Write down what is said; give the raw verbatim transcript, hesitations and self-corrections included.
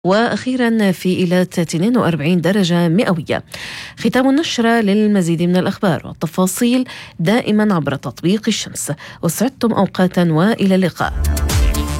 وأخيرا في إيلات اثنين وأربعين درجة مئوية. ختام النشرة. للمزيد من الأخبار والتفاصيل دائما عبر تطبيق الشمس. وسعدتم أوقاتا وإلى اللقاء.